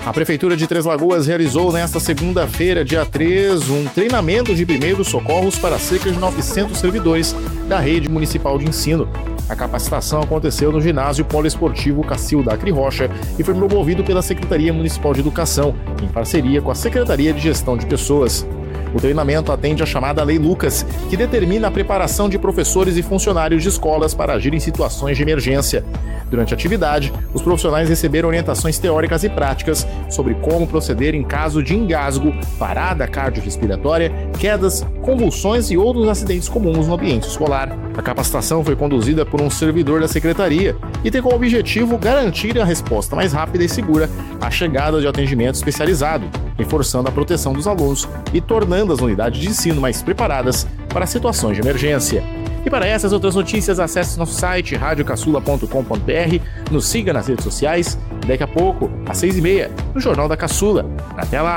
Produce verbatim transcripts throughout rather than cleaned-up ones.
A Prefeitura de Três Lagoas realizou nesta segunda-feira, dia três, um treinamento de primeiros socorros para cerca de novecentos servidores da rede municipal de ensino. A capacitação aconteceu no ginásio poliesportivo Cacilda Acre Rocha e foi promovido pela Secretaria Municipal de Educação, em parceria com a Secretaria de Gestão de Pessoas. O treinamento atende à chamada Lei Lucas, que determina a preparação de professores e funcionários de escolas para agir em situações de emergência. Durante a atividade, os profissionais receberam orientações teóricas e práticas sobre como proceder em caso de engasgo, parada cardiorrespiratória, quedas, convulsões e outros acidentes comuns no ambiente escolar. A capacitação foi conduzida por um servidor da Secretaria e tem como objetivo garantir a resposta mais rápida e segura à chegada de atendimento especializado, reforçando a proteção dos alunos e tornando as unidades de ensino mais preparadas para situações de emergência. E para essas outras notícias, acesse nosso site rádio caçula ponto com ponto b r, nos siga nas redes sociais e daqui a pouco, às seis e meia, no Jornal da Caçula. Até lá!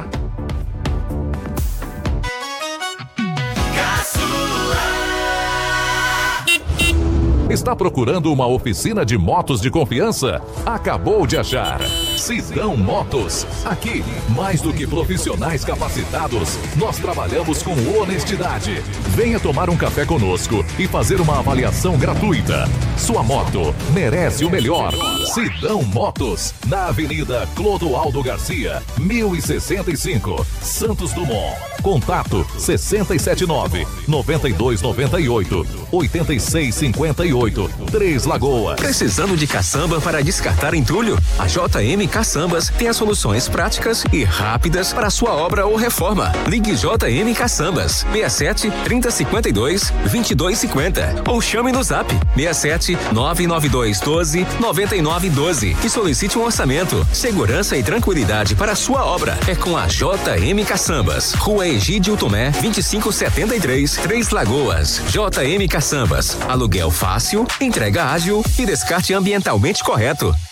Está procurando uma oficina de motos de confiança? Acabou de achar. Sidão Motos. Aqui, mais do que profissionais capacitados, nós trabalhamos com honestidade. Venha tomar um café conosco e fazer uma avaliação gratuita. Sua moto merece o melhor. Sidão Motos, na Avenida Clodoaldo Garcia, mil e sessenta e cinco, Santos Dumont. Contato sessenta e sete nove, noventa e dois noventa e oito, oitenta e seis cinquenta e oito, Três Lagoas. Precisando de caçamba para descartar entulho? A J M Caçambas tem as soluções práticas e rápidas para sua obra ou reforma. Ligue J M Caçambas seis sete, trinta, cinquenta e dois, vinte e dois cinquenta ou chame no Zap seis sete, nove nove dois, doze, noventa e nove doze e solicite um orçamento. Segurança e tranquilidade para sua obra é com a J M Caçambas. Rua Egídio Tomé, vinte e cinco setenta e três, Três Lagoas. J M Caçambas. Aluguel fácil, entrega ágil e descarte ambientalmente correto.